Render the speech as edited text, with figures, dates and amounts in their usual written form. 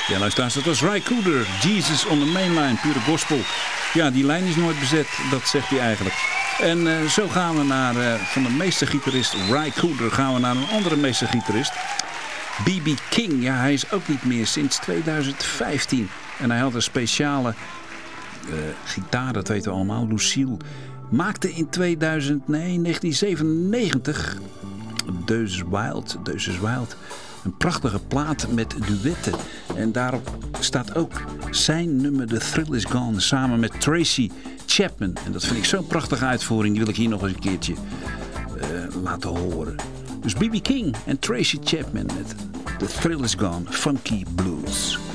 Ja, luisteraars, dat was Ry Cooder. Jesus on the Mainline, pure gospel. Ja, die lijn is nooit bezet, dat zegt hij eigenlijk. En zo gaan we naar, van de meestergitarist Ry Cooder, gaan we naar een andere meestergitarist. B.B. King, ja, hij is ook niet meer sinds 2015. En hij had een speciale gitaar, dat weten we allemaal, Lucille. Maakte in 1997 Deuces Wild. Een prachtige plaat met duetten. En daarop staat ook zijn nummer The Thrill Is Gone samen met Tracy Chapman. En dat vind ik zo'n prachtige uitvoering. Die wil ik hier nog eens een keertje laten horen. Dus B.B. King en Tracy Chapman met The Thrill Is Gone, Funky Blues.